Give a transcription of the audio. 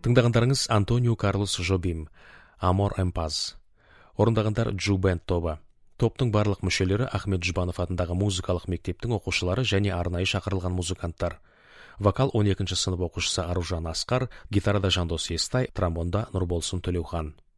Тыңдағандарыңыз Антонио Карлос Жобим, Амор Эмпаз. Орындағандар Джу Бенд тобы. Топтың барлық мүшелері Ахмет Жұбанов атындағы музыкалық мектептің оқушылары және арнайы шақырылған музыканттар. Вокал 12-ші сынып оқушысы Аружан Асқар, гитарада Жандос Естай, тромбонда Нұрболсын Төлеухан.